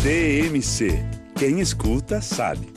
TMC. Quem escuta sabe.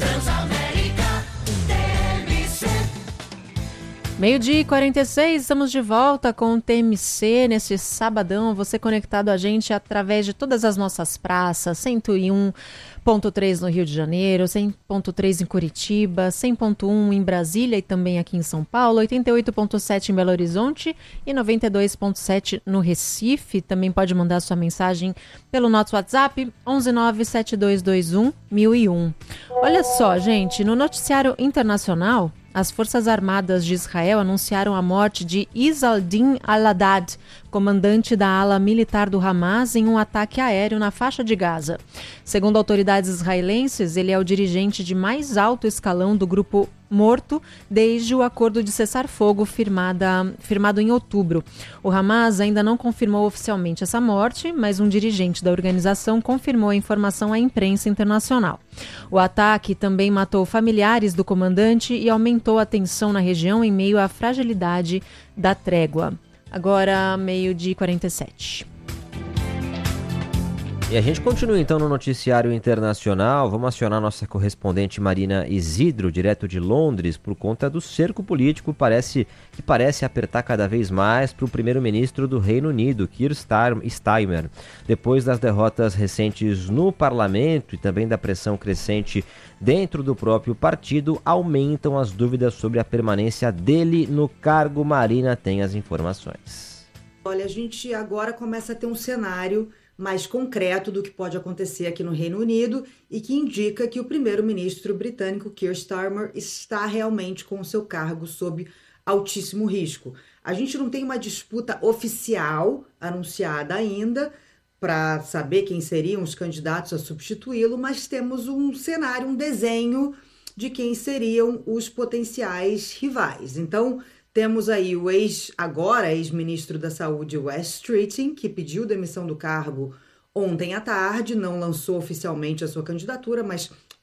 Meio-dia e 46, estamos de volta com o TMC neste sabadão. Você conectado a gente através de todas as nossas praças, 101.3 no Rio de Janeiro, 100.3 em Curitiba, 100.1 em Brasília e também aqui em São Paulo, 88.7 em Belo Horizonte e 92.7 no Recife. Também pode mandar sua mensagem pelo nosso WhatsApp, 11972211001. Olha só, gente, no noticiário internacional, as Forças Armadas de Israel anunciaram a morte de Izzaldin al-Haddad, comandante da ala militar do Hamas, em um ataque aéreo na faixa de Gaza. Segundo autoridades israelenses, ele é o dirigente de mais alto escalão do grupo morto desde o acordo de cessar-fogo firmado em outubro. O Hamas ainda não confirmou oficialmente essa morte, mas um dirigente da organização confirmou a informação à imprensa internacional. O ataque também matou familiares do comandante e aumentou a tensão na região em meio à fragilidade da trégua. Agora, meio-dia e 47. E a gente continua então no noticiário internacional. Vamos acionar nossa correspondente Marina Isidro, direto de Londres, por conta do cerco político que parece apertar cada vez mais para o primeiro-ministro do Reino Unido, Keir Starmer. Depois das derrotas recentes no parlamento e também da pressão crescente dentro do próprio partido, aumentam as dúvidas sobre a permanência dele no cargo. Marina tem as informações. Olha, a gente agora começa a ter um cenário mais concreto do que pode acontecer aqui no Reino Unido e que indica que o primeiro-ministro britânico Keir Starmer está realmente com o seu cargo sob altíssimo risco. A gente não tem uma disputa oficial anunciada ainda para saber quem seriam os candidatos a substituí-lo, mas temos um cenário, um desenho de quem seriam os potenciais rivais. Então, temos aí o ex-ministro da Saúde, Wes Streeting, que pediu demissão do cargo ontem à tarde, não lançou oficialmente a sua candidatura, mas